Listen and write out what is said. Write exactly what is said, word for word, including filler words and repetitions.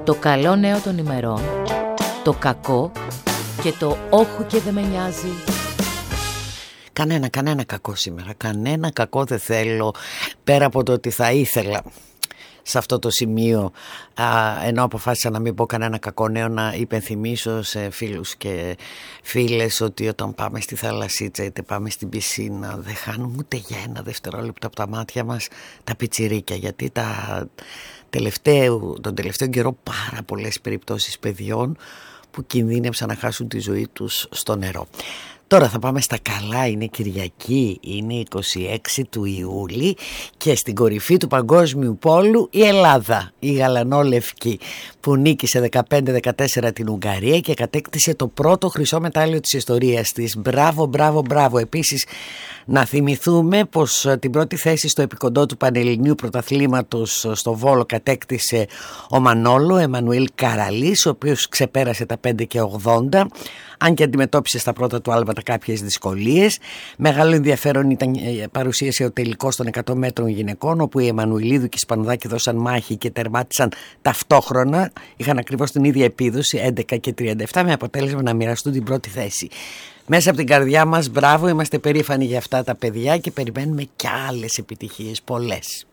Το καλό νέο των ημερών, το κακό και το όχου και δεν με νοιάζει. Κανένα, κανένα κακό σήμερα. Κανένα κακό δεν θέλω, πέρα από το ότι θα ήθελα σε αυτό το σημείο, α, ενώ αποφάσισα να μην πω κανένα κακό νέο, να υπενθυμίσω σε φίλους και φίλες ότι όταν πάμε στη θαλασσίτσα είτε πάμε στην πισίνα δεν χάνουμε ούτε για ένα δευτερόλεπτο από τα μάτια μας τα πιτσιρίκια, γιατί τα τελευταίο, τον τελευταίο καιρό πάρα πολλές περιπτώσεις παιδιών που κινδύνευσαν να χάσουν τη ζωή τους στο νερό. Τώρα θα πάμε στα καλά, είναι Κυριακή, είναι είκοσι έξι του Ιούλη και στην κορυφή του παγκόσμιου πόλου η Ελλάδα, η γαλανόλευκη, που νίκησε δεκαπέντε δεκατέσσερα την Ουγγαρία και κατέκτησε το πρώτο χρυσό μετάλλιο της ιστορίας της. Μπράβο, μπράβο, μπράβο. Επίσης να θυμηθούμε πως την πρώτη θέση στο επικοντό του Πανελληνίου Πρωταθλήματος στο Βόλο κατέκτησε ο Μανόλο Εμμανουήλ Καραλής, ο οποίος ξεπέρασε τα πέντε και ογδόντα, αν και αντιμετώπισε στα πρώτα του άλματα κάποιες δυσκολίες. Μεγάλο ενδιαφέρον ήταν παρουσίασε ο τελικός των εκατό μέτρων γυναικών, όπου η Εμμανουηλίδου και η Σπανουδάκη δώσαν μάχη και τερμάτισαν ταυτόχρονα. Είχαν ακριβώς την ίδια επίδοση, έντεκα και τριάντα επτά, με αποτέλεσμα να μοιραστούν την πρώτη θέση. Μέσα από την καρδιά μας, μπράβο, είμαστε περήφανοι για αυτά τα παιδιά και περιμένουμε κι άλλες επιτυχίες, πολλές.